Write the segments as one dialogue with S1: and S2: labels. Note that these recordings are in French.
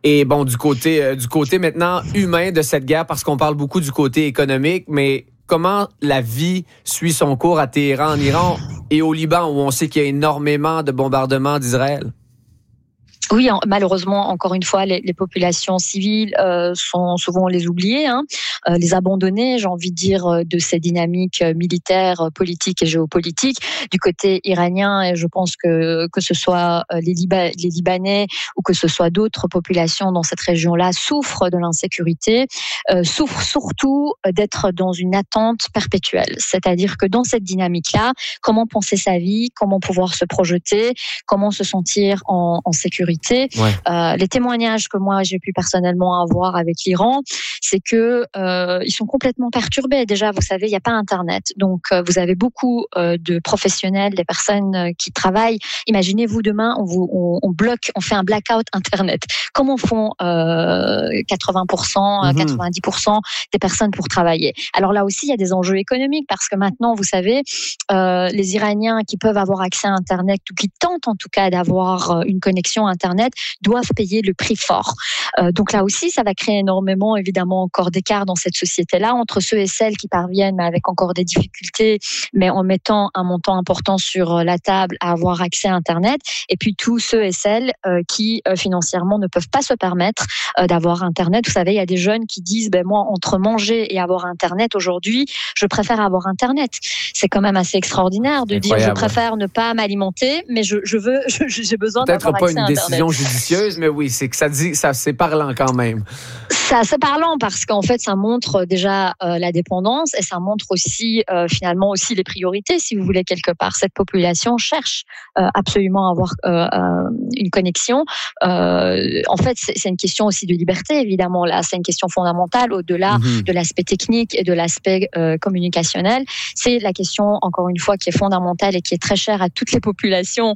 S1: Et bon, du côté maintenant humain de cette guerre, parce qu'on parle beaucoup du côté économique, mais comment la vie suit son cours à Téhéran, en Iran, et au Liban, où on sait qu'il y a énormément de bombardements d'Israël?
S2: Oui, malheureusement, encore une fois, les populations civiles sont souvent les oubliées, les abandonnées, j'ai envie de dire, de ces dynamiques militaires, politiques et géopolitiques. Du côté iranien, et je pense que ce soit les Libanais ou que ce soit d'autres populations dans cette région-là souffrent de l'insécurité, souffrent surtout d'être dans une attente perpétuelle. C'est-à-dire que dans cette dynamique-là, comment penser sa vie, comment pouvoir se projeter, comment se sentir en sécurité. Ouais. Les témoignages que moi j'ai pu personnellement avoir avec l'Iran, c'est que ils sont complètement perturbés. Déjà, vous savez, il n'y a pas Internet, donc vous avez beaucoup de professionnels, des personnes qui travaillent. Imaginez-vous demain, on bloque, on fait un blackout Internet. Comment font 80%, 90% des personnes pour travailler? Alors là aussi, il y a des enjeux économiques parce que maintenant, vous savez, les Iraniens qui peuvent avoir accès à Internet ou qui tentent en tout cas d'avoir une connexion Internet doivent payer le prix fort. Donc là aussi, ça va créer énormément, évidemment, encore d'écart dans cette société-là entre ceux et celles qui parviennent, mais avec encore des difficultés, mais en mettant un montant important sur la table à avoir accès à Internet, et puis tous ceux et celles qui financièrement ne peuvent pas se permettre d'avoir Internet. Vous savez, il y a des jeunes qui disent, moi, entre manger et avoir Internet aujourd'hui, je préfère avoir Internet. C'est quand même assez extraordinaire de dire, je préfère ne pas m'alimenter, mais j'ai besoin d'avoir accès à Internet.
S1: Décision judicieuse, mais oui, c'est que c'est parlant quand même.
S2: C'est parlant parce qu'en fait, ça montre déjà la dépendance et ça montre aussi finalement aussi les priorités, si vous voulez, quelque part. Cette population cherche absolument à avoir une connexion. En fait, c'est une question aussi de liberté, évidemment. Là, c'est une question fondamentale au-delà de l'aspect technique et de l'aspect communicationnel. C'est la question, encore une fois, qui est fondamentale et qui est très chère à toutes les populations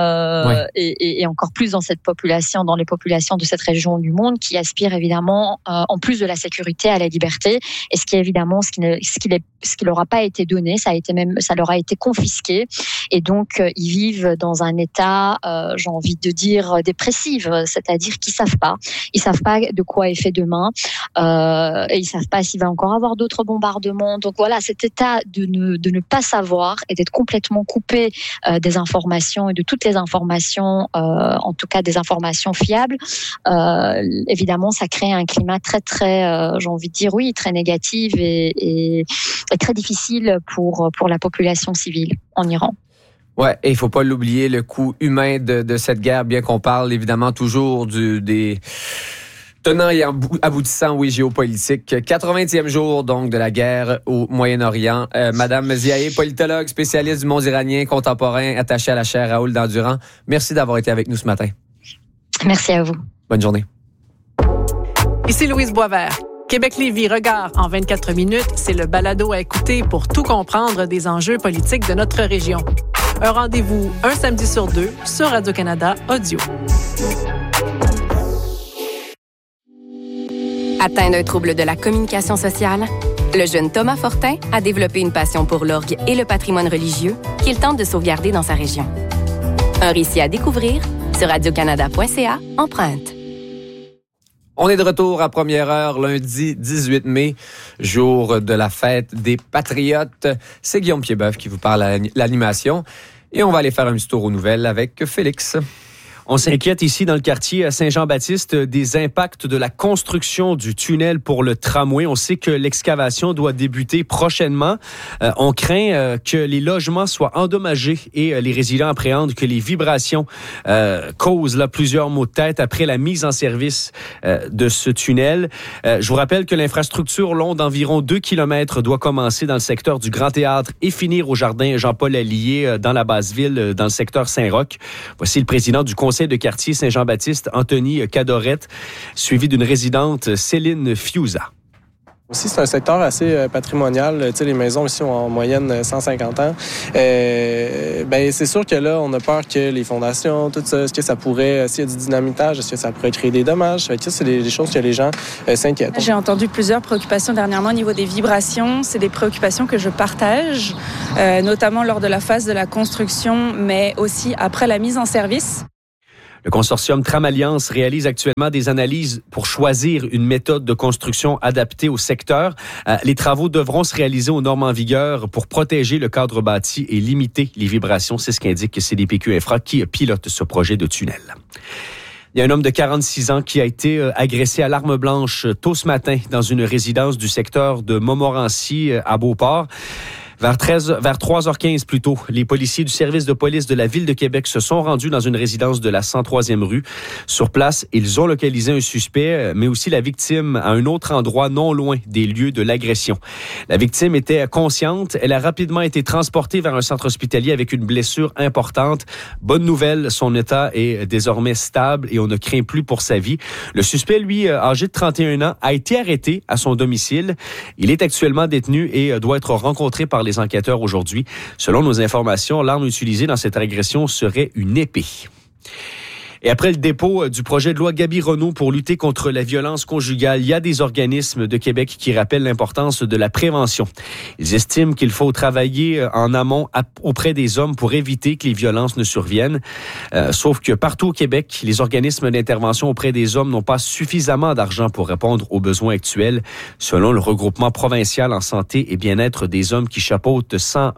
S2: et encore plus dans les populations de cette région du monde qui aspirent évidemment, en plus de la sécurité, à la liberté. Et ce qui est évidemment ce qui leur a pas été donné, ça leur a été confisqué. Et donc ils vivent dans un état, j'ai envie de dire, dépressif, c'est-à-dire qu'ils savent pas de quoi est fait demain, et ils savent pas s'il va encore avoir d'autres bombardements. Donc voilà, cet état de ne pas savoir et d'être complètement coupé des informations et de toutes les informations, en tout cas des informations fiables, évidemment ça crée un climat très très, j'ai envie de dire très négatif et très difficile pour la population civile en Iran.
S1: Ouais, et il faut pas l'oublier, le coût humain de cette guerre, bien qu'on parle évidemment toujours des tenants et aboutissants, géopolitiques. 80e jour, donc, de la guerre au Moyen-Orient. Madame Ziaé, politologue, spécialiste du monde iranien contemporain, attachée à la chaire Raoul Dandurand. Merci d'avoir été avec nous ce matin.
S2: Merci à vous.
S1: Bonne journée.
S3: Ici Louise Boisvert. Québec-Lévis Regard en 24 minutes, c'est le balado à écouter pour tout comprendre des enjeux politiques de notre région. Un rendez-vous un samedi sur 2 sur Radio-Canada Audio.
S4: Atteint d'un trouble de la communication sociale, le jeune Thomas Fortin a développé une passion pour l'orgue et le patrimoine religieux qu'il tente de sauvegarder dans sa région. Un récit à découvrir sur radiocanada.ca, empreinte.
S1: On est de retour à première heure, lundi 18 mai, jour de la fête des Patriotes. C'est Guillaume Piedboeuf qui vous parle à l'animation. Et on va aller faire un petit tour aux nouvelles avec Félix.
S5: On s'inquiète ici dans le quartier à Saint-Jean-Baptiste des impacts de la construction du tunnel pour le tramway. On sait que l'excavation doit débuter prochainement. On craint que les logements soient endommagés et les résidents appréhendent que les vibrations causent plusieurs maux de tête après la mise en service de ce tunnel. Je vous rappelle que l'infrastructure longue d'environ 2 km doit commencer dans le secteur du Grand Théâtre et finir au jardin Jean-Paul Allier dans la Basse-Ville, dans le secteur Saint-Roch. Voici le président du conseil de quartier Saint-Jean-Baptiste, Anthony Cadorette, suivi d'une résidente, Céline Fiuza.
S6: Aussi, c'est un secteur assez patrimonial. Tu sais, les maisons ici ont en moyenne 150 ans. C'est sûr que là, on a peur que les fondations, tout ça, est-ce que ça pourrait, s'il y a du dynamitage, est-ce que ça pourrait créer des dommages? Fait que c'est des choses que les gens s'inquiètent.
S7: J'ai entendu plusieurs préoccupations dernièrement au niveau des vibrations. C'est des préoccupations que je partage, notamment lors de la phase de la construction, mais aussi après la mise en service.
S5: Le consortium Tramalliance réalise actuellement des analyses pour choisir une méthode de construction adaptée au secteur. Les travaux devront se réaliser aux normes en vigueur pour protéger le cadre bâti et limiter les vibrations. C'est ce qu'indique CDPQ Infra qui pilote ce projet de tunnel. Il y a un homme de 46 ans qui a été agressé à l'arme blanche tôt ce matin dans une résidence du secteur de Montmorency à Beauport. Vers 3h15 plus tôt, les policiers du service de police de la Ville de Québec se sont rendus dans une résidence de la 103e rue. Sur place, ils ont localisé un suspect, mais aussi la victime à un autre endroit non loin des lieux de l'agression. La victime était consciente. Elle a rapidement été transportée vers un centre hospitalier avec une blessure importante. Bonne nouvelle, son état est désormais stable et on ne craint plus pour sa vie. Le suspect, lui, âgé de 31 ans, a été arrêté à son domicile. Il est actuellement détenu et doit être rencontré par les enquêteurs aujourd'hui. Selon nos informations, l'arme utilisée dans cette agression serait une épée. Et après le dépôt du projet de loi Gabi-Renaud pour lutter contre la violence conjugale, il y a des organismes de Québec qui rappellent l'importance de la prévention. Ils estiment qu'il faut travailler en amont auprès des hommes pour éviter que les violences ne surviennent. Sauf que partout au Québec, les organismes d'intervention auprès des hommes n'ont pas suffisamment d'argent pour répondre aux besoins actuels. Selon le regroupement provincial en santé et bien-être des hommes qui chapeaute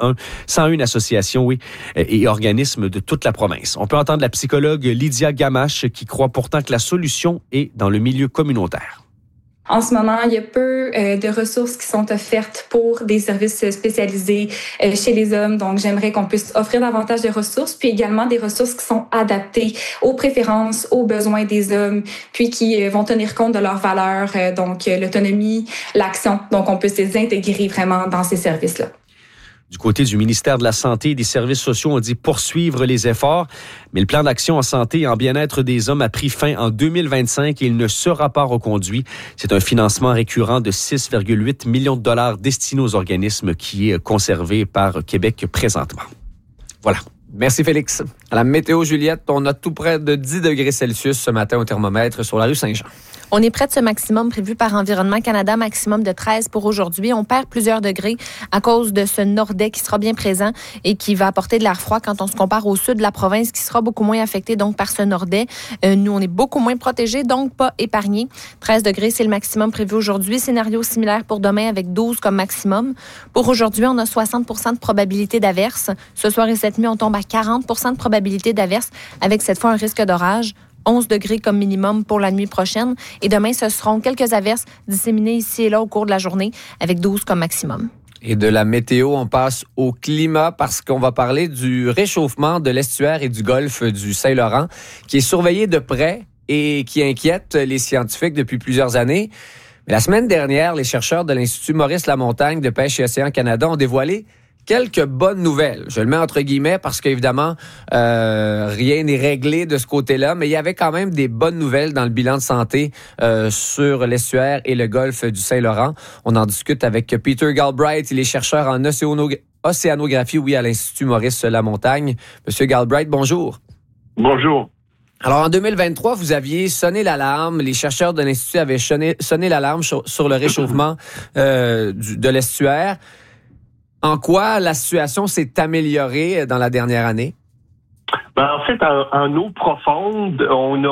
S5: 101 associations et organismes de toute la province. On peut entendre la psychologue Lydia Gamache qui croit pourtant que la solution est dans le milieu communautaire.
S8: En ce moment, il y a peu de ressources qui sont offertes pour des services spécialisés chez les hommes. Donc, j'aimerais qu'on puisse offrir davantage de ressources, puis également des ressources qui sont adaptées aux préférences, aux besoins des hommes, puis qui vont tenir compte de leurs valeurs, donc l'autonomie, l'action. Donc, on puisse les intégrer vraiment dans ces services-là.
S5: Du côté du ministère de la Santé et des Services sociaux, on dit poursuivre les efforts. Mais le plan d'action en santé et en bien-être des hommes a pris fin en 2025 et il ne sera pas reconduit. C'est un financement récurrent de 6,8 millions de dollars destiné aux organismes qui est conservé par Québec présentement. Voilà.
S1: Merci Félix. À la météo, Juliette, on a tout près de 10 degrés Celsius ce matin au thermomètre sur la rue Saint-Jean.
S9: On est près de ce maximum prévu par Environnement Canada, maximum de 13 pour aujourd'hui. On perd plusieurs degrés à cause de ce nordais qui sera bien présent et qui va apporter de l'air froid quand on se compare au sud de la province qui sera beaucoup moins affecté donc par ce nordais. Nous, on est beaucoup moins protégés, donc pas épargnés. 13 degrés, c'est le maximum prévu aujourd'hui. Scénario similaire pour demain avec 12 comme maximum. Pour aujourd'hui, on a 60 % de probabilité d'averse. Ce soir et cette nuit, on tombe à 40 % de probabilité d'averse avec cette fois un risque d'orage. 11 degrés comme minimum pour la nuit prochaine. Et demain, ce seront quelques averses disséminées ici et là au cours de la journée avec 12 comme maximum.
S1: Et de la météo, on passe au climat parce qu'on va parler du réchauffement de l'estuaire et du golfe du Saint-Laurent qui est surveillé de près et qui inquiète les scientifiques depuis plusieurs années. Mais la semaine dernière, les chercheurs de l'Institut Maurice Lamontagne de Pêche et Océan Canada ont dévoilé quelques bonnes nouvelles. Je le mets entre guillemets parce qu'évidemment, rien n'est réglé de ce côté-là, mais il y avait quand même des bonnes nouvelles dans le bilan de santé sur l'estuaire et le golfe du Saint-Laurent. On en discute avec Peter Galbraith. Il est chercheur en océanographie, à l'Institut Maurice Lamontagne. Monsieur Galbraith, bonjour.
S10: Bonjour.
S1: Alors, en 2023, vous aviez sonné l'alarme. Les chercheurs de l'Institut avaient sonné l'alarme sur le réchauffement de l'estuaire. En quoi la situation s'est améliorée dans la dernière année?
S10: En fait, en eau profonde,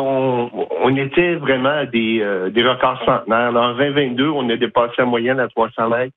S10: on était vraiment à des records centenaires. En 2022, on a dépassé la moyenne à 300 mètres,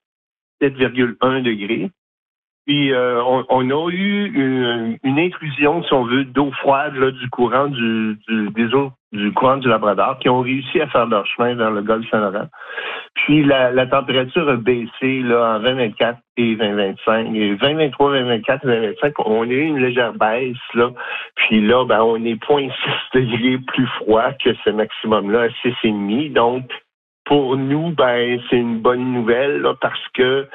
S10: 7,1 degrés. Puis, on a eu une intrusion, si on veut, d'eau froide là, du courant des eaux du courant du Labrador qui ont réussi à faire leur chemin vers le golfe Saint-Laurent. Puis, la température a baissé là, en 2024 et 2025. Et 2023, 2024 et 2025, on a eu une légère baisse. Là. Puis là, on est 0,6 degrés plus froid que ce maximum-là, à 6,5. Donc, pour nous, c'est une bonne nouvelle là, parce que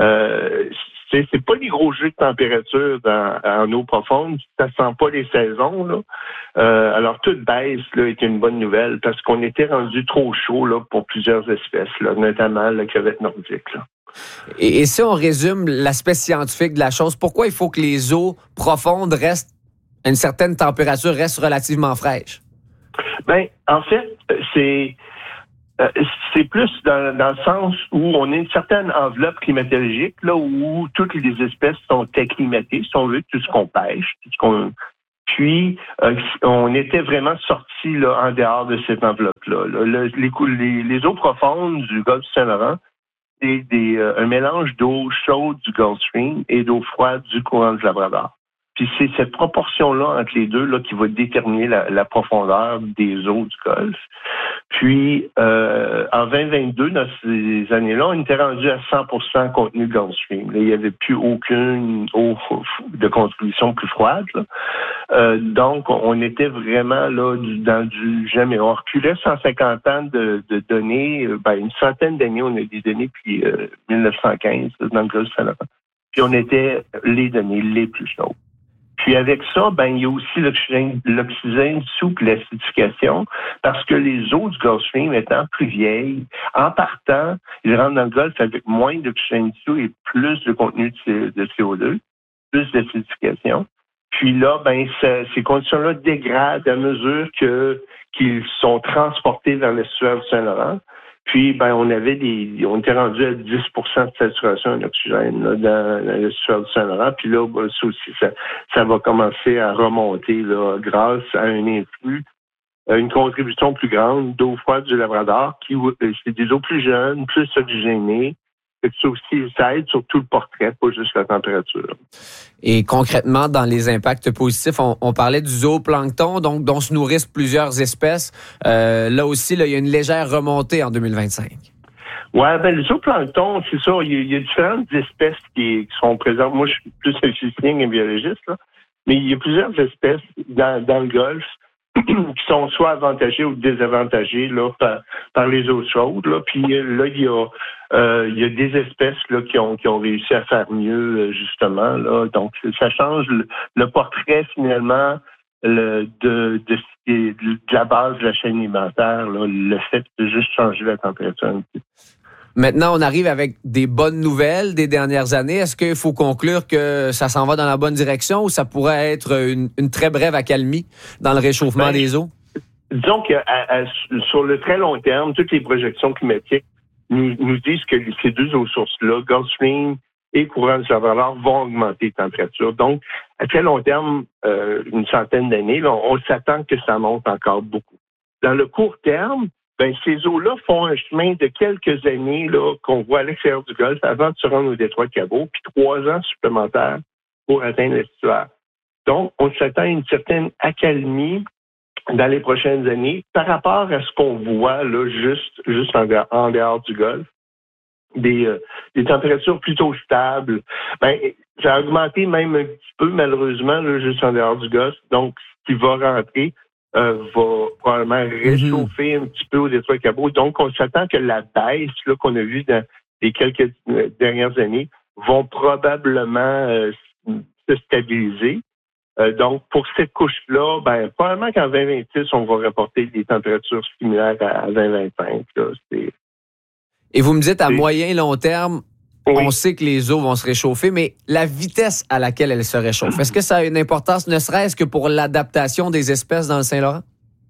S10: c'est pas des gros jeux de température en eau profonde. Ça sent pas les saisons. Là. Alors, toute baisse là, est une bonne nouvelle parce qu'on était rendu trop chaud là, pour plusieurs espèces, là, notamment la crevette nordique. Là.
S1: Et si on résume l'aspect scientifique de la chose, pourquoi il faut que les eaux profondes restent à une certaine température, restent relativement fraîches?
S10: En fait, c'est plus dans le sens où on a une certaine enveloppe climatologique là où toutes les espèces sont acclimatées, si on veut, tout ce qu'on pêche, tout ce qu'on Puis, on était vraiment sortis là, en dehors de cette enveloppe-là. Les eaux profondes du golfe du Saint-Laurent, c'est un mélange d'eau chaude du Gulf Stream et d'eau froide du courant du Labrador. Puis c'est cette proportion-là entre les deux là, qui va déterminer la profondeur des eaux du Golfe. Puis, en 2022, dans ces années-là, on était rendu à 100% contenu Gulf Stream. Là, il n'y avait plus aucune eau de contribution plus froide. Là. Donc, on était vraiment là dans du jamais. On reculait 150 ans de données. Une centaine d'années, on a des données depuis 1915 dans le Golfe du Saint-Laurent. Puis on était les données les plus chaudes. Puis avec ça, il y a aussi l'oxygène dissous et l'acidification, parce que les eaux du Gulf Stream étant plus vieilles, en partant, ils rentrent dans le Golfe avec moins d'oxygène dissous et plus de contenu de CO2, plus d'acidification. Puis là, ces conditions-là dégradent à mesure qu'ils sont transportés vers l'estuaire du Saint-Laurent. Puis, on était rendu à 10% de saturation en oxygène là, dans l'estuaire du Saint-Laurent. Puis là, ça aussi, ça va commencer à remonter là, grâce à un influx, une contribution plus grande d'eau froide du Labrador, qui c'est des eaux plus jeunes, plus oxygénées. Ça aussi, ça aide sur tout le portrait, pas juste la température.
S1: Et concrètement, dans les impacts positifs, on parlait du zooplancton, donc dont se nourrissent plusieurs espèces. Là aussi, il y a une légère remontée en 2025.
S10: Ouais, le zooplancton, c'est ça. Il y a différentes espèces qui sont présentes. Moi, je suis plus un physicien qu'un biologiste, là. Mais il y a plusieurs espèces dans le Golfe qui sont soit avantagées ou désavantagées là, par les eaux chaudes. Là. Puis là, il y a des espèces là, qui ont réussi à faire mieux, justement. Là. Donc, ça change le portrait, finalement, de la base de la chaîne alimentaire, là, le fait de juste changer la température un petit peu.
S1: Maintenant, on arrive avec des bonnes nouvelles des dernières années. Est-ce qu'il faut conclure que ça s'en va dans la bonne direction ou ça pourrait être une très brève accalmie dans le réchauffement des eaux?
S10: Disons que sur le très long terme, toutes les projections climatiques nous disent que ces deux eaux sources-là, Gulf Stream et courant du Labrador, vont augmenter les températures. Donc, à très long terme, une centaine d'années, là, on s'attend que ça monte encore beaucoup. Dans le court terme, ces eaux-là font un chemin de quelques années là, qu'on voit à l'extérieur du Golfe avant de se rendre au détroit de Cabot, puis 3 ans supplémentaires pour atteindre l'estuaire. Donc, on s'attend à une certaine accalmie dans les prochaines années par rapport à ce qu'on voit là, juste en dehors du Golfe. Des températures plutôt stables. Ça a augmenté même un petit peu, malheureusement, là, juste en dehors du Golfe. Donc, ce qui va rentrer va probablement réchauffer un petit peu au détroit de Cabot. Donc, on s'attend que la baisse là, qu'on a vue dans les quelques dernières années vont probablement se stabiliser. Donc, pour cette couche-là, probablement qu'en 2026, on va reporter des températures similaires à 2025. Là.
S1: Et vous me dites, à moyen et long terme, on sait que les eaux vont se réchauffer, mais la vitesse à laquelle elles se réchauffent, est-ce que ça a une importance, ne serait-ce que pour l'adaptation des espèces dans le Saint-Laurent?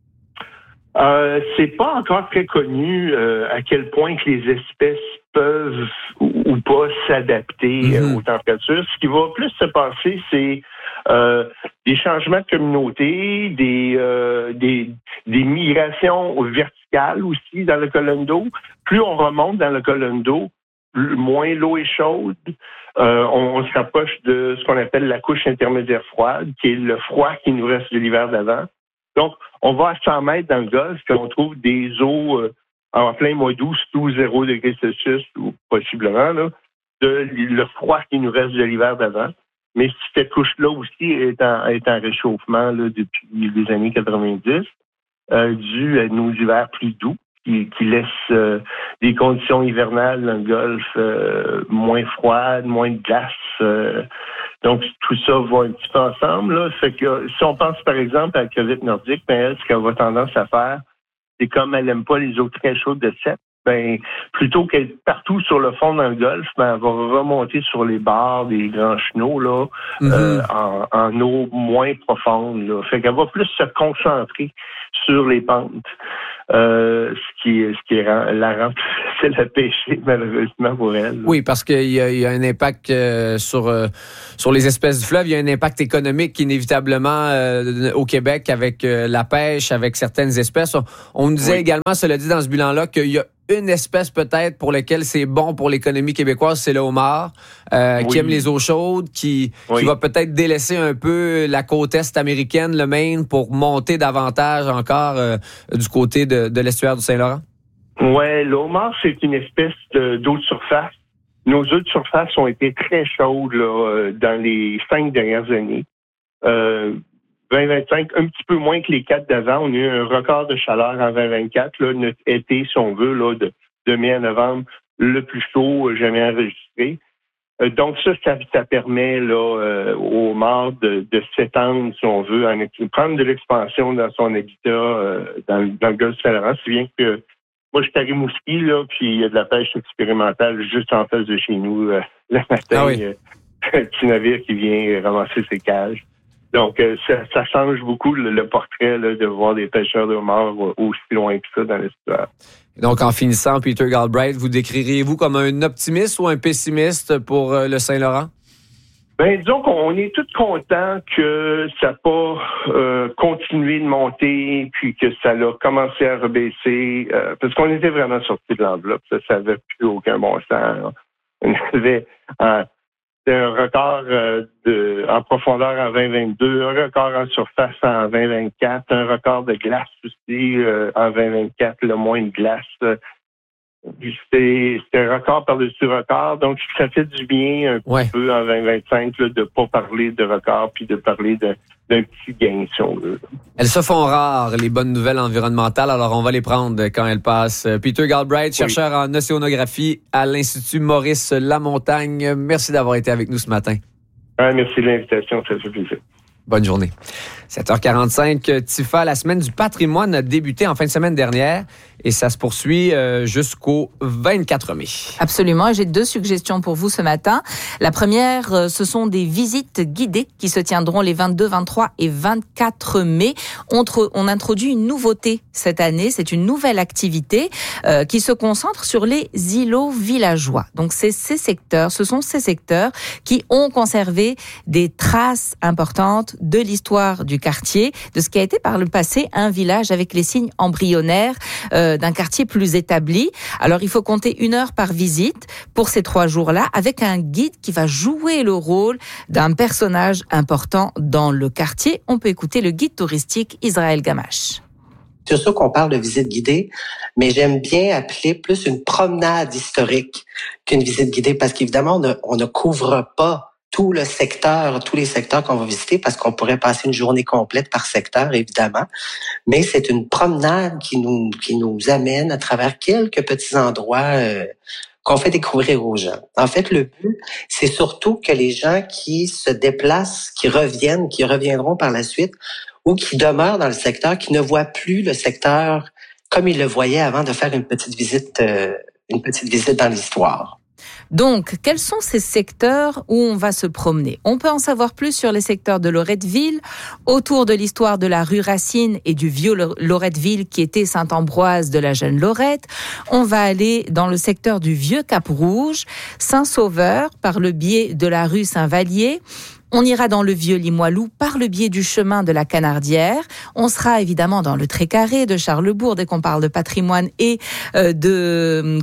S10: C'est pas encore très connu à quel point que les espèces peuvent ou pas s'adapter aux températures. Ce qui va plus se passer, c'est des changements de communauté, des migrations verticales aussi dans le colonne d'eau. Plus on remonte dans le colonne d'eau, moins l'eau est chaude. On se rapproche de ce qu'on appelle la couche intermédiaire froide, qui est le froid qui nous reste de l'hiver d'avant. Donc, on va à 100 mètres dans le Golfe, puis on trouve des eaux en plein mois d'août, sous 0 degrés Celsius, ou possiblement, là, le froid qui nous reste de l'hiver d'avant. Mais cette couche-là aussi est en réchauffement là, depuis les années 90, dû à nos hivers plus doux, qui laissent des conditions hivernales dans le Golfe moins froides, moins de glace. Donc, tout ça va un petit peu ensemble. Là. Fait que si on pense, par exemple, à la crevette nordique, elle, ce qu'elle va tendance à faire, c'est comme elle n'aime pas les eaux très chaudes de sep, plutôt qu'être partout sur le fond dans le Golfe, elle va remonter sur les bords des grands chenaux là, en eau moins profonde. Là. Fait qu'elle va plus se concentrer sur les pentes, ce qui la rend plus difficile à pêcher, malheureusement, pour elle.
S1: Oui, parce qu'il y a un impact sur les espèces du fleuve. Il y a un impact économique inévitablement au Québec avec la pêche, avec certaines espèces. On nous disait également, cela dit, dans ce bilan-là, qu'il y a une espèce peut-être pour laquelle c'est bon pour l'économie québécoise, c'est le homard, qui aime les eaux chaudes, qui va peut-être délaisser un peu la côte est américaine, le Maine, pour monter davantage encore du côté de l'estuaire du Saint-Laurent?
S10: Oui, le homard, c'est une espèce d'eau de surface. Nos eaux de surface ont été très chaudes là, dans les 5 dernières années. 2025, un petit peu moins que les 4 d'avant. On a eu un record de chaleur en 2024. Là, notre été, si on veut, là, de mai à novembre, le plus chaud jamais enregistré. Donc ça permet là, au homard de s'étendre, si on veut, prendre de l'expansion dans son habitat dans le golfe du Saint-Laurent. Si bien que moi, je suis à Rimouski, là, puis il y a de la pêche expérimentale juste en face de chez nous le matin. Un petit navire qui vient ramasser ses cages. Donc, ça change beaucoup le portrait là, de voir des pêcheurs de homards aussi loin que ça dans l'estuaire.
S1: Donc, en finissant, Peter Galbraith, vous décririez-vous comme un optimiste ou un pessimiste pour le Saint-Laurent?
S10: Ben, disons qu'on est tous contents que ça n'a pas continué de monter, puis que ça a commencé à rebaisser, parce qu'on était vraiment sortis de l'enveloppe. Ça n'avait plus aucun bon sens. On avait un record en profondeur en 2022, un record en surface en 2024, un record de glace aussi en 2024, le moins de glace. C'est un record par-dessus record, donc ça fait du bien un petit peu en 2025 là, de ne pas parler de record puis de parler d'un petit gain, si on veut.
S1: Elles se font rares, les bonnes nouvelles environnementales, alors on va les prendre quand elles passent. Peter Galbraith, chercheur en océanographie à l'Institut Maurice Lamontagne. Merci d'avoir été avec nous ce matin.
S10: Merci de l'invitation, ça fait plaisir.
S1: Bonne journée. 7h45, Tifa, la semaine du patrimoine a débuté en fin de semaine dernière et ça se poursuit jusqu'au 24 mai.
S11: Absolument. J'ai 2 suggestions pour vous ce matin. La première, ce sont des visites guidées qui se tiendront les 22, 23 et 24 mai. On introduit une nouveauté cette année. C'est une nouvelle activité qui se concentre sur les îlots villageois. Donc, ce sont ces secteurs qui ont conservé des traces importantes de l'histoire du quartier, de ce qui a été par le passé un village avec les signes embryonnaires d'un quartier plus établi. Alors, il faut compter 1 heure par visite pour ces 3 jours-là, avec un guide qui va jouer le rôle d'un personnage important dans le quartier. On peut écouter le guide touristique Israël Gamache.
S12: C'est sûr qu'on parle de visite guidée, mais j'aime bien appeler plus une promenade historique qu'une visite guidée, parce qu'évidemment, on ne couvre pas tout le secteur, tous les secteurs qu'on va visiter, parce qu'on pourrait passer une journée complète par secteur, évidemment. Mais c'est une promenade qui nous amène à travers quelques petits endroits qu'on fait découvrir aux gens. En fait, le but, c'est surtout que les gens qui se déplacent, qui reviendront par la suite, ou qui demeurent dans le secteur, qui ne voient plus le secteur comme ils le voyaient avant de faire une petite visite dans l'histoire.
S11: Donc, quels sont ces secteurs où on va se promener? On peut en savoir plus sur les secteurs de Loretteville, autour de l'histoire de la rue Racine et du vieux Loretteville qui était Saint-Ambroise de la jeune Lorette. On va aller dans le secteur du vieux Cap-Rouge, Saint-Sauveur par le biais de la rue Saint-Vallier. On ira dans le vieux Limoilou par le biais du chemin de la Canardière. On sera évidemment dans le Trécarré de Charlesbourg dès qu'on parle de patrimoine et de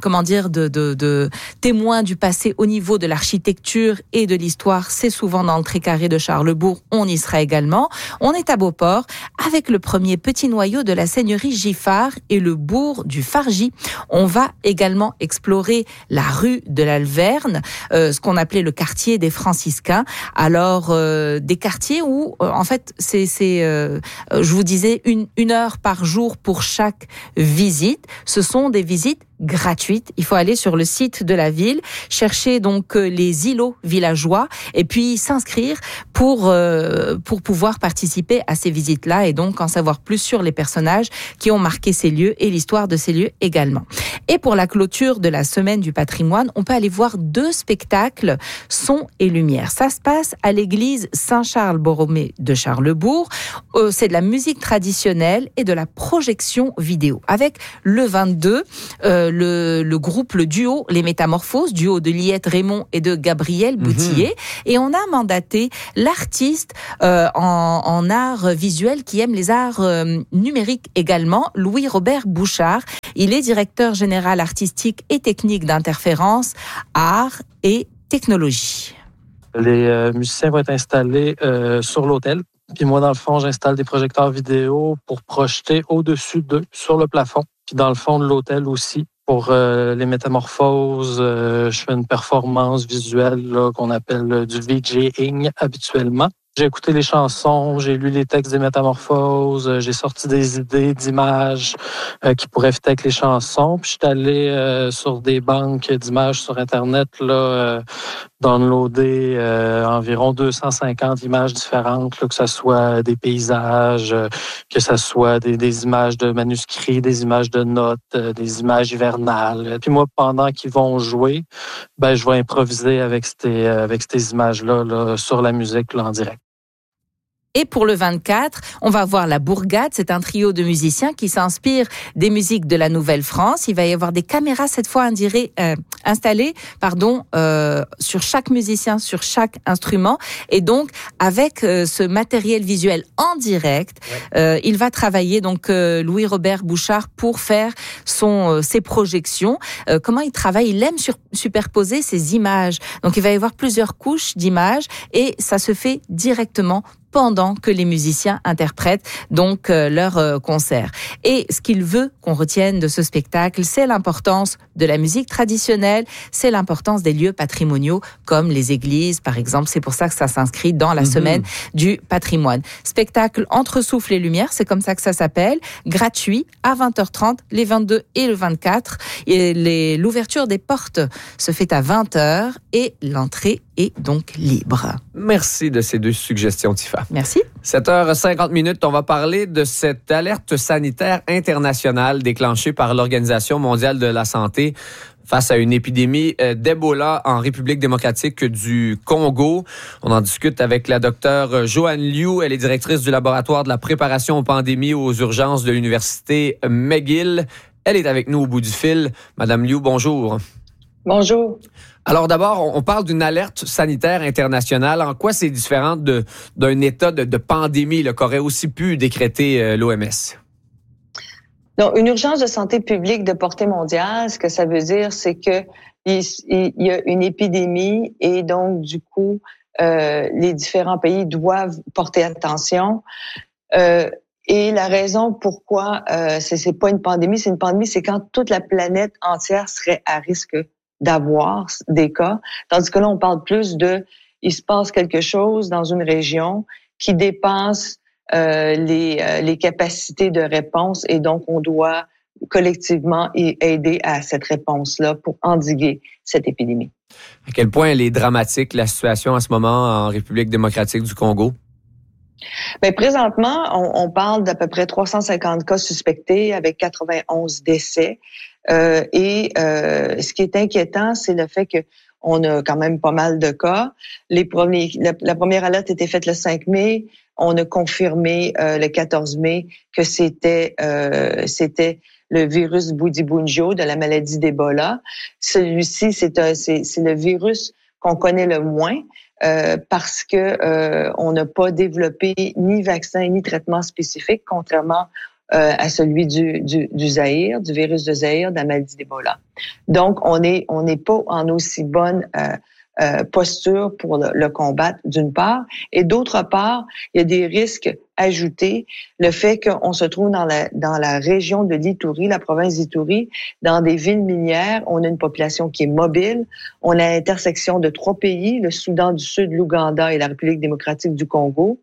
S11: témoins du passé au niveau de l'architecture et de l'histoire. C'est souvent dans le Trécarré de Charlesbourg. On y sera également. On est à Beauport avec le premier petit noyau de la seigneurie Giffard et le bourg du Fargy. On va également explorer la rue de l'Alverne, ce qu'on appelait le quartier des Franciscains. Alors, des quartiers où, en fait, je vous disais, une heure par jour pour chaque visite. Ce sont des visites gratuites. Il faut aller sur le site de la ville, chercher donc les îlots villageois et puis s'inscrire pour pouvoir participer à ces visites-là et donc en savoir plus sur les personnages qui ont marqué ces lieux et l'histoire de ces lieux également. Et pour la clôture de la semaine du patrimoine, on peut aller voir 2 spectacles son et lumière. Ça se passe à l'église Saint-Charles-Borromée de Charlesbourg. C'est de la musique traditionnelle et de la projection vidéo. Avec le 22, le groupe, le duo Les Métamorphoses, duo de Liette Raymond et de Gabriel Boutillier. Et on a mandaté l'artiste en art visuel qui aime les arts numériques également, Louis-Robert Bouchard. Il est directeur général artistique et technique d'Interférence, art et technologie.
S13: Les musiciens vont être installés sur l'hôtel. Puis moi, dans le fond, j'installe des projecteurs vidéo pour projeter au-dessus d'eux, sur le plafond. Puis dans le fond de l'hôtel aussi, pour les métamorphoses, je fais une performance visuelle là, qu'on appelle du VJing habituellement. J'ai écouté les chansons, j'ai lu les textes des métamorphoses, j'ai sorti des idées d'images qui pourraient fitter avec les chansons. Puis je suis allé sur des banques d'images sur Internet, là, downloader environ 250 images différentes, là, que ce soit des paysages, que ce soit des images de manuscrits, des images de notes, des images hivernales. Puis moi, pendant qu'ils vont jouer, ben je vais improviser avec ces images-là là, sur la musique là, en direct.
S11: Et pour le 24, on va voir la Bourgade. C'est un trio de musiciens qui s'inspire des musiques de la Nouvelle-France. Il va y avoir des caméras cette fois installées, sur chaque musicien, sur chaque instrument. Et donc, avec ce matériel visuel en direct, il va travailler donc Louis-Robert Bouchard pour faire ses projections. Comment il travaille? Il aime superposer ses images. Donc, il va y avoir plusieurs couches d'images et ça se fait directement pendant que les musiciens interprètent donc leur concert. Et ce qu'il veut qu'on retienne de ce spectacle, c'est l'importance de la musique traditionnelle, c'est l'importance des lieux patrimoniaux comme les églises, par exemple. C'est pour ça que ça s'inscrit dans la semaine du patrimoine. Spectacle Entre souffle et lumière, c'est comme ça que ça s'appelle, gratuit à 20h30, les 22 et le 24. Et l'ouverture des portes se fait à 20h et l'entrée est donc libre.
S1: Merci de ces deux suggestions, Tifa.
S11: Merci.
S1: 7h50, on va parler de cette alerte sanitaire internationale déclenchée par l'Organisation mondiale de la santé face à une épidémie d'Ebola en République démocratique du Congo. On en discute avec la docteure Joanne Liu. Elle est directrice du laboratoire de la préparation aux pandémies aux urgences de l'Université McGill. Elle est avec nous au bout du fil. Madame Liu, bonjour.
S14: Bonjour.
S1: Alors d'abord, on parle d'une alerte sanitaire internationale. En quoi c'est différent d'un état de pandémie qu'aurait aussi pu décréter l'OMS?
S14: Donc, une urgence de santé publique de portée mondiale, ce que ça veut dire, c'est que il y a une épidémie et donc, du coup, les différents pays doivent porter attention. Et la raison pourquoi c'est pas une pandémie, c'est quand toute la planète entière serait à risque d'avoir des cas, tandis que là, on parle plus il se passe quelque chose dans une région qui dépasse les capacités de réponse et donc on doit collectivement aider à cette réponse-là pour endiguer cette épidémie.
S1: À quel point elle est dramatique, la situation en ce moment en République démocratique du Congo?
S14: Bien, présentement, on parle d'à peu près 350 cas suspectés avec 91 décès. Ce qui est inquiétant, c'est le fait que on a quand même pas mal de cas. La première alerte était faite le 5 mai. On a confirmé le 14 mai que c'était le virus Bundibugyo de la maladie d'Ebola. Celui-ci, c'est le virus qu'on connaît le moins. Parce que on n'a pas développé ni vaccin ni traitement spécifique, contrairement à celui du Zaïre, du virus de Zaïre, de la maladie d'Ebola. Donc, on n'est pas en aussi bonne posture pour le combattre, d'une part. Et d'autre part, il y a des risques ajoutés. Le fait qu'on se trouve dans la région de l'Ituri, la province d'Ituri, dans des villes minières, on a une population qui est mobile. On a l'intersection de 3 pays, le Soudan du Sud, l'Ouganda et la République démocratique du Congo.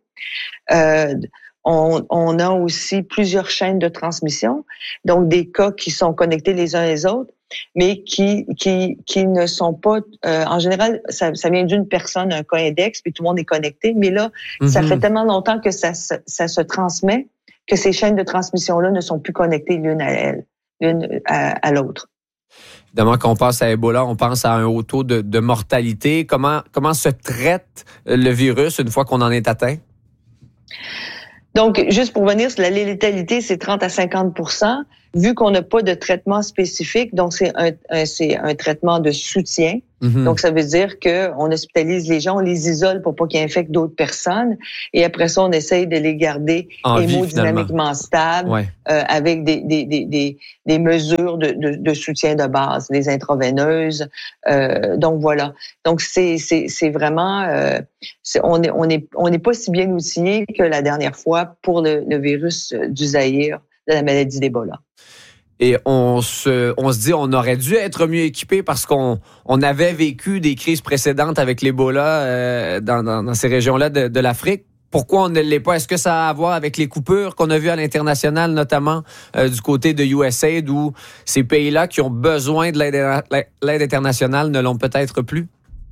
S14: On a aussi plusieurs chaînes de transmission, donc des cas qui sont connectés les uns les autres, mais qui ne sont pas... en général, ça vient d'une personne, un cas index, puis tout le monde est connecté. Mais là, ça fait tellement longtemps que ça se transmet que ces chaînes de transmission-là ne sont plus connectées l'une à l'autre.
S1: Évidemment, quand on pense à Ebola, on pense à un haut taux de mortalité. Comment se traite le virus une fois qu'on en est atteint?
S14: Donc, juste pour venir, la létalité, c'est 30 à 50 %. vu qu'on n'a pas de traitement spécifique, donc c'est un traitement de soutien. Mm-hmm. Donc, ça veut dire qu'on hospitalise les gens, on les isole pour pas qu'ils infectent d'autres personnes. Et après ça, on essaye de les garder hémodynamiquement stables, avec des mesures de soutien de base, des intraveineuses. Donc, voilà. Donc, c'est vraiment... on n'est pas si bien outillés que la dernière fois pour le virus du Zaïre, de la maladie d'Ebola.
S1: Et on se dit on aurait dû être mieux équipé parce qu'on avait vécu des crises précédentes avec l'Ebola dans ces régions-là de l'Afrique. Pourquoi on ne l'est pas? Est-ce que ça a à voir avec les coupures qu'on a vues à l'international, notamment du côté de USAID, où ces pays-là qui ont besoin de l'aide internationale ne l'ont peut-être plus?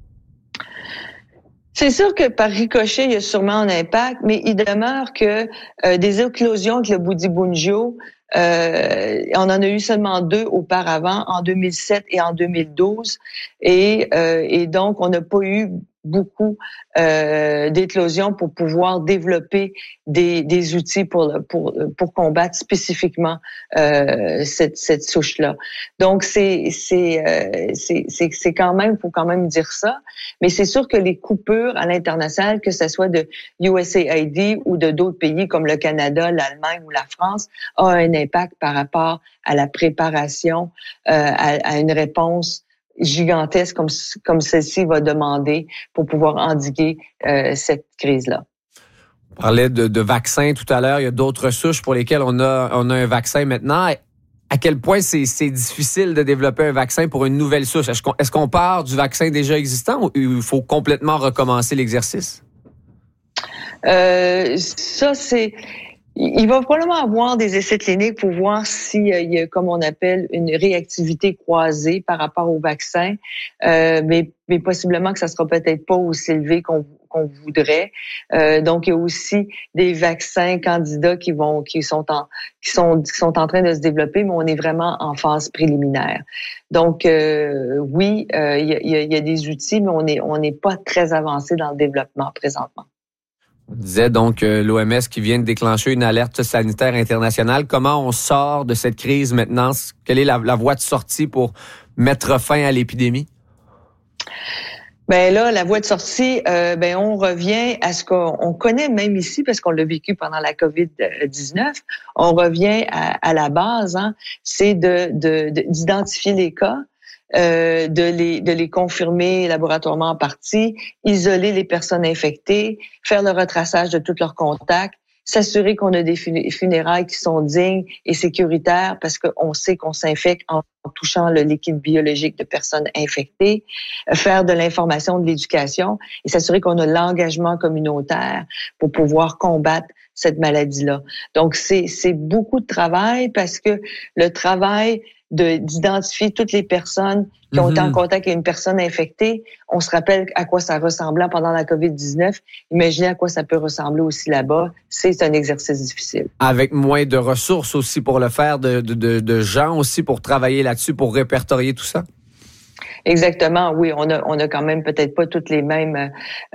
S14: C'est sûr que par ricochet, il y a sûrement un impact, mais il demeure que des éclosions avec le Bundibugyo, on en a eu seulement 2 auparavant, en 2007 et en 2012, et donc on n'a pas eu beaucoup d'éclosions pour pouvoir développer des outils pour combattre spécifiquement cette souche-là. Donc c'est quand même, faut quand même dire ça, mais c'est sûr que les coupures à l'international, que ce soit de USAID ou de d'autres pays comme le Canada, l'Allemagne ou la France, a un impact par rapport à la préparation à une réponse gigantesque comme celle-ci va demander pour pouvoir endiguer cette crise-là.
S1: On parlait de vaccins tout à l'heure. Il y a d'autres souches pour lesquelles on a un vaccin maintenant. À quel point c'est difficile de développer un vaccin pour une nouvelle souche? Est-ce qu'on part du vaccin déjà existant ou il faut complètement recommencer l'exercice?
S14: Ça, c'est... Il va probablement avoir des essais cliniques pour voir s'il y a, comme on appelle, une réactivité croisée par rapport au vaccin, mais possiblement que ça sera peut-être pas aussi élevé qu'on voudrait. Donc, il y a aussi des vaccins candidats qui sont en train de se développer, mais on est vraiment en phase préliminaire. Donc, oui, il y a des outils, mais on n'est pas très avancé dans le développement présentement.
S1: On disait donc l'OMS qui vient de déclencher une alerte sanitaire internationale. Comment on sort de cette crise maintenant? Quelle est la voie de sortie pour mettre fin à l'épidémie?
S14: Ben là, la voie de sortie, on revient à ce qu'on connaît même ici, parce qu'on l'a vécu pendant la COVID-19. On revient à la base, c'est d'identifier les cas, de les confirmer laboratoirement en partie, isoler les personnes infectées, faire le retraçage de tous leurs contacts, s'assurer qu'on a des funérailles qui sont dignes et sécuritaires parce qu'on sait qu'on s'infecte en touchant le liquide biologique de personnes infectées, faire de l'information, de l'éducation et s'assurer qu'on a l'engagement communautaire pour pouvoir combattre cette maladie-là. Donc, c'est beaucoup de travail parce que le travail d'identifier toutes les personnes qui ont été en contact avec une personne infectée. On se rappelle à quoi ça ressemblait pendant la COVID-19. Imaginez à quoi ça peut ressembler aussi là-bas. C'est un exercice difficile.
S1: Avec moins de ressources aussi pour le faire, de gens aussi pour travailler là-dessus, pour répertorier tout ça?
S14: Exactement, oui. On a quand même peut-être pas toutes les mêmes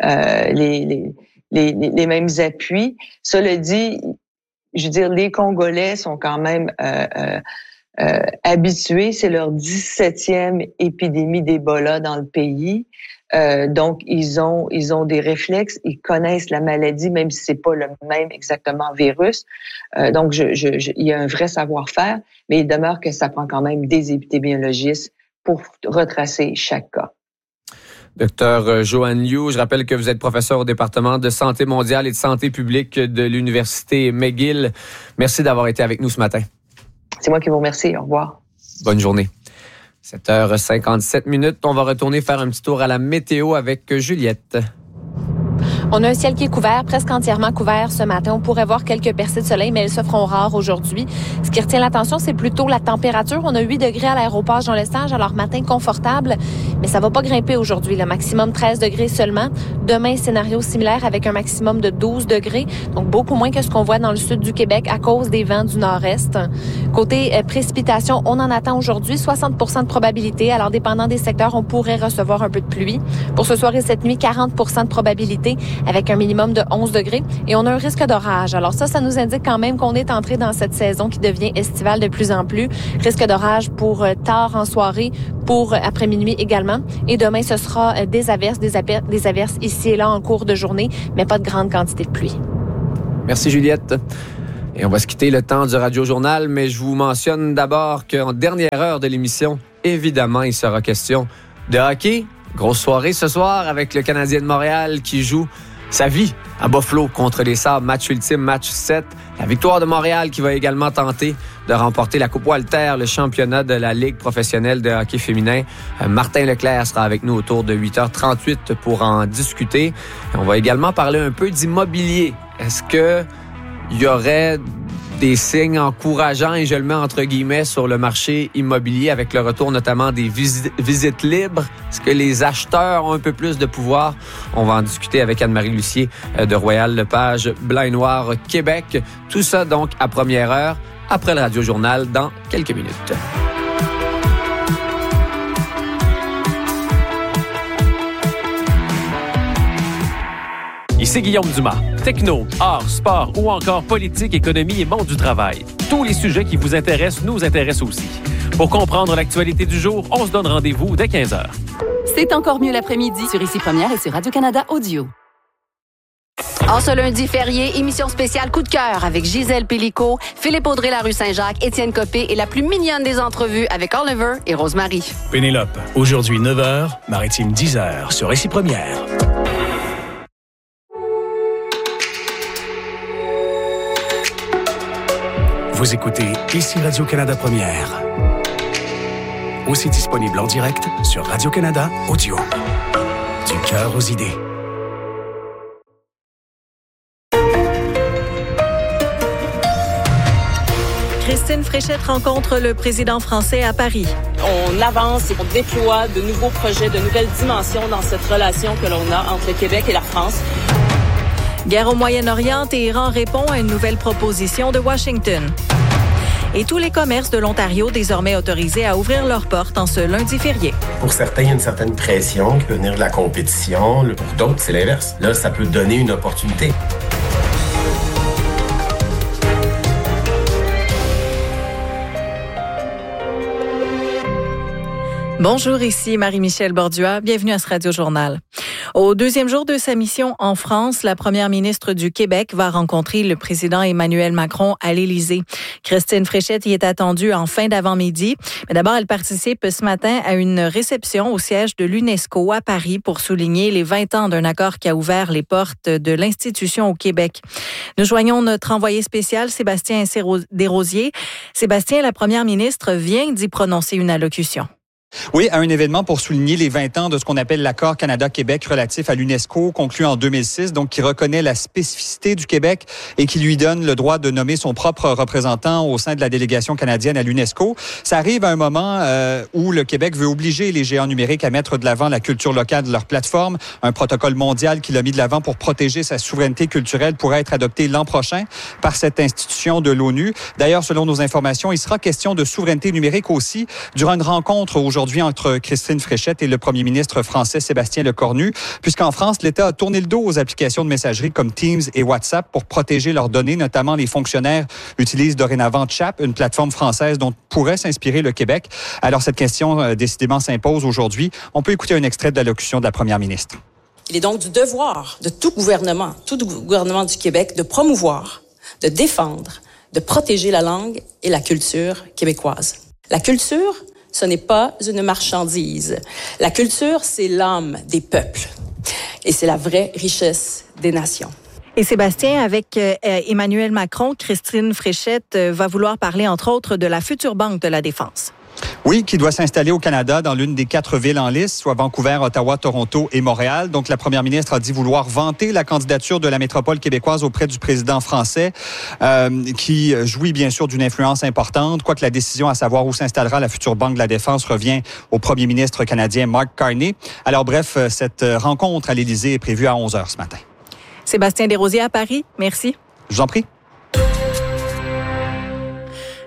S14: les mêmes appuis. Cela dit, je veux dire, les Congolais sont quand même habitués. C'est leur 17e épidémie d'Ebola dans le pays. Donc, ils ont des réflexes. Ils connaissent la maladie, même si c'est pas le même exactement virus. Donc, il y a un vrai savoir-faire, mais il demeure que ça prend quand même des épidémiologistes pour retracer chaque cas.
S1: Docteur Joanne Liu, je rappelle que vous êtes professeur au département de santé mondiale et de santé publique de l'Université McGill. Merci d'avoir été avec nous ce matin.
S14: C'est moi qui vous remercie. Au revoir.
S1: Bonne journée. 7h57. On va retourner faire un petit tour à la météo avec Juliette.
S9: On a un ciel qui est couvert, presque entièrement couvert ce matin. On pourrait voir quelques percées de soleil, mais elles se feront rares aujourd'hui. Ce qui retient l'attention, c'est plutôt la température. On a 8 degrés à l'aéroport Jean-Lestage, alors matin confortable, mais ça va pas grimper aujourd'hui. Le maximum 13 degrés seulement. Demain, scénario similaire avec un maximum de 12 degrés, donc beaucoup moins que ce qu'on voit dans le sud du Québec à cause des vents du nord-est. Côté précipitation, on en attend aujourd'hui 60% de probabilité. Alors, dépendant des secteurs, on pourrait recevoir un peu de pluie. Pour ce soir et cette nuit, 40% de probabilité avec un minimum de 11 degrés. Et on a un risque d'orage. Alors ça nous indique quand même qu'on est entré dans cette saison qui devient estivale de plus en plus. Risque d'orage pour tard en soirée, pour après minuit également. Et demain, ce sera des averses ici et là en cours de journée, mais pas de grande quantité de pluie.
S1: Merci Juliette. Et on va se quitter le temps du Radio-Journal, mais je vous mentionne d'abord qu'en dernière heure de l'émission, évidemment, il sera question de hockey. Grosse soirée ce soir avec le Canadien de Montréal qui joue sa vie à Buffalo contre les Sabres. Match ultime, match 7. La victoire de Montréal qui va également tenter de remporter la Coupe Walter, le championnat de la Ligue professionnelle de hockey féminin. Martin Leclerc sera avec nous autour de 8h38 pour en discuter. Et on va également parler un peu d'immobilier. Est-ce que il y aurait des signes encourageants, et je le mets entre guillemets, sur le marché immobilier avec le retour notamment des visites libres? Est-ce que les acheteurs ont un peu plus de pouvoir? On va en discuter avec Anne-Marie Lucier de Royal Lepage Blanc et Noir Québec. Tout ça donc à première heure, après le Radio-Journal, dans quelques minutes.
S15: Ici Guillaume Dumas. Techno, art, sport ou encore politique, économie et monde du travail. Tous les sujets qui vous intéressent nous intéressent aussi. Pour comprendre l'actualité du jour, on se donne rendez-vous dès 15h.
S16: C'est encore mieux l'après-midi sur Ici Première et sur Radio-Canada Audio. En ce lundi férié, émission spéciale Coup de cœur avec Gisèle Pellicot, Philippe Audrey, la rue Saint-Jacques, Étienne Copé et la plus mignonne des entrevues avec Oliver et Rosemary.
S17: Pénélope, aujourd'hui 9h, Maritime 10h sur Ici Première. Vous écoutez Ici Radio-Canada Première. Aussi disponible en direct sur Radio-Canada Audio. Du cœur aux idées.
S3: Christine Fréchette rencontre le président français à Paris.
S18: On avance et on déploie de nouveaux projets, de nouvelles dimensions dans cette relation que l'on a entre le Québec et la France.
S3: Guerre au Moyen-Orient, Téhéran répond à une nouvelle proposition de Washington. Et tous les commerces de l'Ontario désormais autorisés à ouvrir leurs portes en ce lundi férié.
S19: Pour certains, il y a une certaine pression qui peut venir de la compétition. Pour d'autres, c'est l'inverse. Là, ça peut donner une opportunité.
S3: Bonjour, ici Marie-Michel Bordua. Bienvenue à ce Radio-Journal. Au deuxième jour de sa mission en France, la première ministre du Québec va rencontrer le président Emmanuel Macron à l'Élysée. Christine Fréchette y est attendue en fin d'avant-midi. Mais d'abord, elle participe ce matin à une réception au siège de l'UNESCO à Paris pour souligner les 20 ans d'un accord qui a ouvert les portes de l'institution au Québec. Nous joignons notre envoyé spécial, Sébastien Desrosiers. Sébastien, la première ministre vient d'y prononcer une allocution.
S20: Oui, à un événement pour souligner les 20 ans de ce qu'on appelle l'accord Canada-Québec relatif à l'UNESCO, conclu en 2006, donc qui reconnaît la spécificité du Québec et qui lui donne le droit de nommer son propre représentant au sein de la délégation canadienne à l'UNESCO. Ça arrive à un moment où le Québec veut obliger les géants numériques à mettre de l'avant la culture locale de leur plateforme. Un protocole mondial qu'il a mis de l'avant pour protéger sa souveraineté culturelle pourrait être adopté l'an prochain par cette institution de l'ONU. D'ailleurs, selon nos informations, il sera question de souveraineté numérique aussi durant une rencontre aujourd'hui entre Christine Fréchette et le premier ministre français Sébastien Lecornu, puisqu'en France, l'État a tourné le dos aux applications de messagerie comme Teams et WhatsApp pour protéger leurs données, notamment les fonctionnaires utilisent dorénavant Chap, une plateforme française dont pourrait s'inspirer le Québec. Alors cette question décidément s'impose aujourd'hui. On peut écouter un extrait de l'allocution de la première ministre.
S18: Il est donc du devoir de tout gouvernement du Québec de promouvoir, de défendre, de protéger la langue et la culture québécoise. La culture, ce n'est pas une marchandise. La culture, c'est l'âme des peuples. Et c'est la vraie richesse des nations.
S3: Et Sébastien, avec Emmanuel Macron, Christine Fréchette va vouloir parler, entre autres, de la future Banque de la Défense.
S20: Oui, qui doit s'installer au Canada dans l'une des 4 villes en lice, soit Vancouver, Ottawa, Toronto et Montréal. Donc, la première ministre a dit vouloir vanter la candidature de la métropole québécoise auprès du président français, qui jouit bien sûr d'une influence importante, quoique la décision à savoir où s'installera la future Banque de la Défense revient au premier ministre canadien Mark Carney. Alors bref, cette rencontre à l'Élysée est prévue à 11h ce matin.
S3: Sébastien Desrosiers à Paris, merci.
S20: Je vous en prie.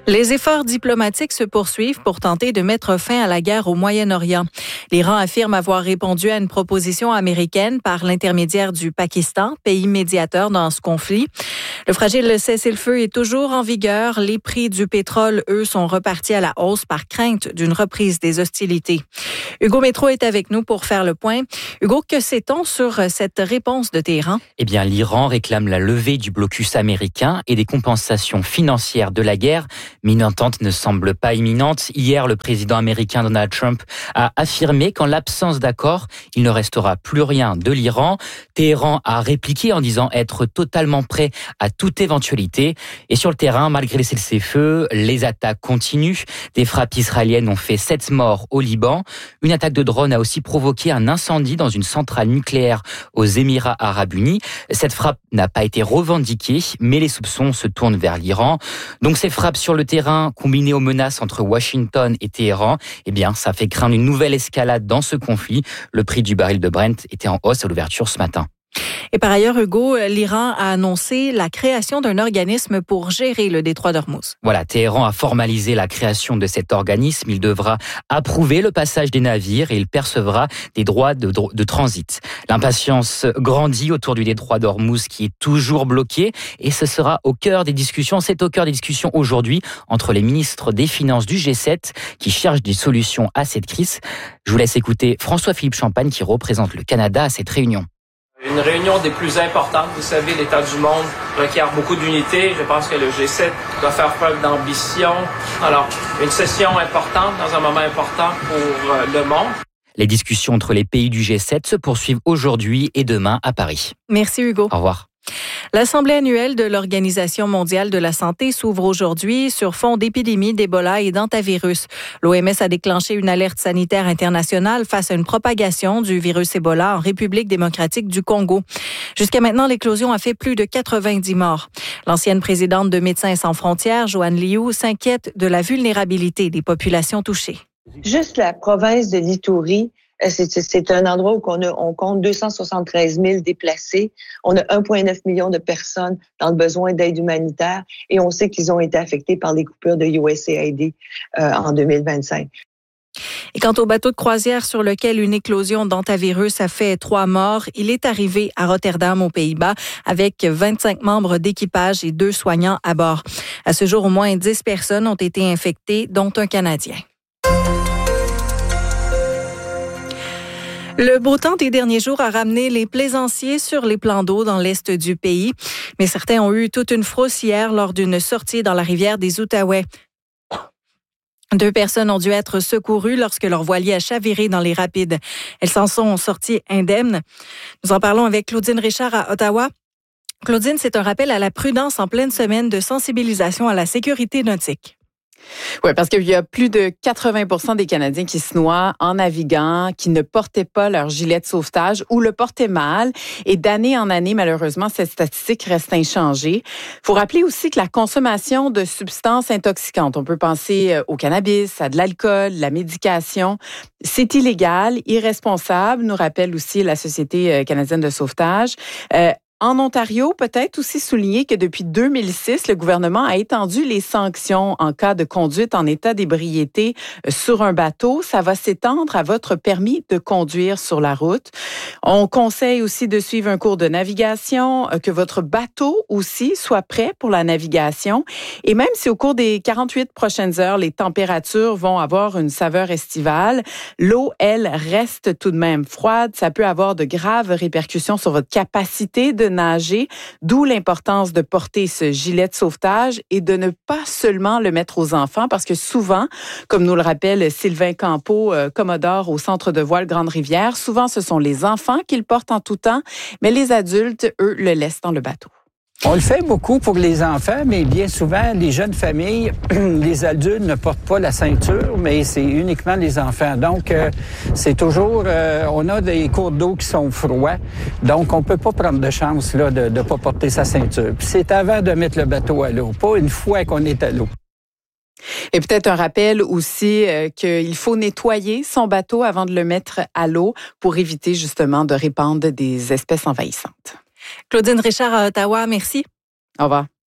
S11: Les efforts diplomatiques se poursuivent pour tenter de mettre fin à la guerre au Moyen-Orient. L'Iran affirme avoir répondu à une proposition américaine par l'intermédiaire du Pakistan, pays médiateur dans ce conflit. Le fragile cessez-le-feu est toujours en vigueur. Les prix du pétrole, eux, sont repartis à la hausse par crainte d'une reprise des hostilités. Hugo Métro est avec nous pour faire le point. Hugo, que sait-on sur cette réponse de Téhéran?
S21: Eh bien, l'Iran réclame la levée du blocus américain et des compensations financières de la guerre. Mais une entente ne semble pas imminente. Hier, le président américain Donald Trump a affirmé qu'en l'absence d'accord, il ne restera plus rien de l'Iran. Téhéran a répliqué en disant être totalement prêt à toute éventualité. Et sur le terrain, malgré les cessez-le-feu, les attaques continuent. Des frappes israéliennes ont fait 7 morts au Liban. Une attaque de drone a aussi provoqué un incendie dans une centrale nucléaire aux Émirats arabes unis. Cette frappe n'a pas été revendiquée, mais les soupçons se tournent vers l'Iran. Donc ces frappes sur le terrain, combinées aux menaces entre Washington et Téhéran, eh bien, ça fait craindre une nouvelle escalade dans ce conflit. Le prix du baril de Brent était en hausse à l'ouverture ce matin.
S11: Et par ailleurs, Hugo, l'Iran a annoncé la création d'un organisme pour gérer le détroit d'Ormuz.
S21: Voilà, Téhéran a formalisé la création de cet organisme. Il devra approuver le passage des navires et il percevra des droits de transit. L'impatience grandit autour du détroit d'Ormuz qui est toujours bloqué et ce sera au cœur des discussions. C'est au cœur des discussions aujourd'hui entre les ministres des Finances du G7 qui cherchent des solutions à cette crise. Je vous laisse écouter François-Philippe Champagne qui représente le Canada à cette réunion.
S22: Une réunion des plus importantes. Vous savez, l'état du monde requiert beaucoup d'unité. Je pense que le G7 doit faire preuve d'ambition. Alors, une session importante dans un moment important pour le monde.
S21: Les discussions entre les pays du G7 se poursuivent aujourd'hui et demain à Paris.
S11: Merci Hugo.
S21: Au revoir.
S11: L'Assemblée annuelle de l'Organisation mondiale de la santé s'ouvre aujourd'hui sur fond d'épidémie d'Ebola et d'hantavirus. L'OMS a déclenché une alerte sanitaire internationale face à une propagation du virus Ebola en République démocratique du Congo. Jusqu'à maintenant, l'éclosion a fait plus de 90 morts. L'ancienne présidente de Médecins sans frontières, Joanne Liu, s'inquiète de la vulnérabilité des populations touchées.
S14: Juste la province de l'Ituri, c'est un endroit où on compte 273 000 déplacés. On a 1,9 million de personnes dans le besoin d'aide humanitaire et on sait qu'ils ont été affectés par les coupures de USAID en 2025.
S11: Et quant au bateau de croisière sur lequel une éclosion d'hantavirus a fait 3 morts, il est arrivé à Rotterdam, aux Pays-Bas, avec 25 membres d'équipage et 2 soignants à bord. À ce jour, au moins 10 personnes ont été infectées, dont un Canadien. Le beau temps des derniers jours a ramené les plaisanciers sur les plans d'eau dans l'est du pays. Mais certains ont eu toute une frousse hier lors d'une sortie dans la rivière des Outaouais. 2 personnes ont dû être secourues lorsque leur voilier a chaviré dans les rapides. Elles s'en sont sorties indemnes. Nous en parlons avec Claudine Richard à Ottawa. Claudine, c'est un rappel à la prudence en pleine semaine de sensibilisation à la sécurité nautique.
S23: Oui, parce qu'il y a plus de 80% des Canadiens qui se noient en naviguant, qui ne portaient pas leur gilet de sauvetage ou le portaient mal. Et d'année en année, malheureusement, cette statistique reste inchangée. Il faut rappeler aussi que la consommation de substances intoxicantes, on peut penser au cannabis, à de l'alcool, la médication, c'est illégal, irresponsable, nous rappelle aussi la Société canadienne de sauvetage. En Ontario, peut-être aussi souligner que depuis 2006, le gouvernement a étendu les sanctions en cas de conduite en état d'ébriété sur un bateau. Ça va s'étendre à votre permis de conduire sur la route. On conseille aussi de suivre un cours de navigation, que votre bateau aussi soit prêt pour la navigation. Et même si au cours des 48 prochaines heures, les températures vont avoir une saveur estivale, l'eau, elle, reste tout de même froide. Ça peut avoir de graves répercussions sur votre capacité de nager, d'où l'importance de porter ce gilet de sauvetage et de ne pas seulement le mettre aux enfants parce que souvent, comme nous le rappelle Sylvain Campeau, commodore au Centre de voile Grande-Rivière, souvent ce sont les enfants qui le portent en tout temps, mais les adultes, eux, le laissent dans le bateau.
S24: On le fait beaucoup pour les enfants, mais bien souvent, les jeunes familles, les adultes ne portent pas la ceinture, mais c'est uniquement les enfants. Donc, c'est toujours... on a des cours d'eau qui sont froids, donc on peut pas prendre de chance là, de pas porter sa ceinture. Puis c'est avant de mettre le bateau à l'eau, pas une fois qu'on est à l'eau.
S23: Et peut-être un rappel aussi qu'il faut nettoyer son bateau avant de le mettre à l'eau pour éviter justement de répandre des espèces envahissantes.
S11: Claudine Richard à Ottawa, merci.
S23: Au revoir.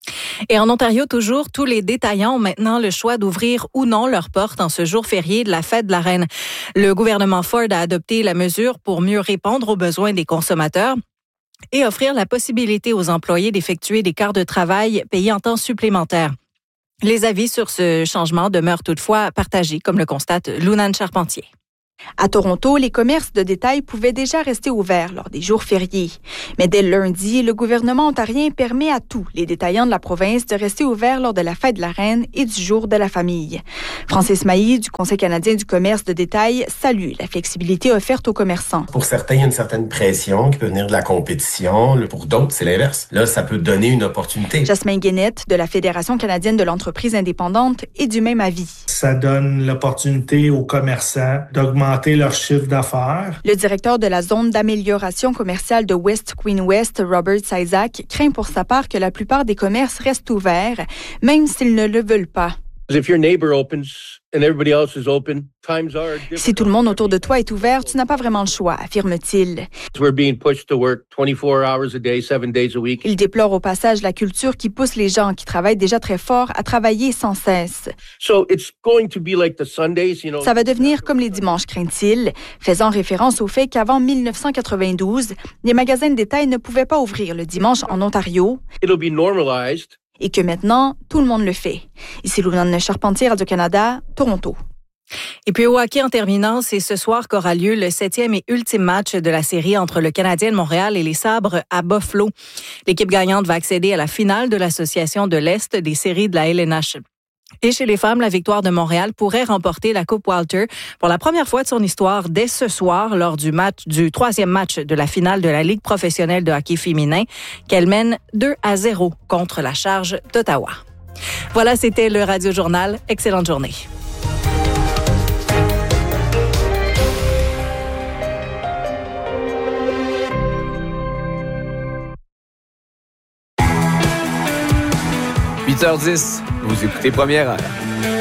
S3: Et en Ontario, toujours, tous les détaillants ont maintenant le choix d'ouvrir ou non leurs portes en ce jour férié de la fête de la Reine. Le gouvernement Ford a adopté la mesure pour mieux répondre aux besoins des consommateurs et offrir la possibilité aux employés d'effectuer des quarts de travail payés en temps supplémentaire. Les avis sur ce changement demeurent toutefois partagés, comme le constate Lunane Charpentier.
S2: À Toronto, les commerces de détail pouvaient déjà rester ouverts lors des jours fériés. Mais dès lundi, le gouvernement ontarien permet à tous les détaillants de la province de rester ouverts lors de la fête de la Reine et du jour de la famille. Francis Mailly, du Conseil canadien du commerce de détail, salue la flexibilité offerte aux commerçants.
S19: Pour certains, il y a une certaine pression qui peut venir de la compétition. Pour d'autres, c'est l'inverse. Là, ça peut donner une opportunité.
S2: Jasmin Guénette, de la Fédération canadienne de l'entreprise indépendante, est du même avis.
S4: Ça donne l'opportunité aux commerçants d'augmenter leur chiffre d'affaires.
S2: Le directeur de la zone d'amélioration commerciale de West Queen West, Robert Isaac, craint pour sa part que la plupart des commerces restent ouverts, même s'ils ne le veulent pas. Si tout le monde autour de toi est ouvert, tu n'as pas vraiment le choix, affirme-t-il. Il déplore au passage la culture qui pousse les gens qui travaillent déjà très fort à travailler sans cesse. Ça va devenir comme les dimanches, craint-il, faisant référence au fait qu'avant 1992, les magasins de détail ne pouvaient pas ouvrir le dimanche en Ontario. Et que maintenant, tout le monde le fait. Ici Lunane Charpentier, Radio-Canada, Toronto.
S3: Et puis au hockey en terminant, c'est ce soir qu'aura lieu le 7e et ultime match de la série entre le Canadien de Montréal et les Sabres à Buffalo. L'équipe gagnante va accéder à la finale de l'Association de l'Est des séries de la LNH. Et chez les femmes, la Victoire de Montréal pourrait remporter la Coupe Walter pour la première fois de son histoire dès ce soir lors du 3e match de la finale de la Ligue professionnelle de hockey féminin qu'elle mène 2-0 contre la Charge d'Ottawa. Voilà, c'était le Radio Journal. Excellente journée.
S1: « 8h10, vous écoutez Première Heure.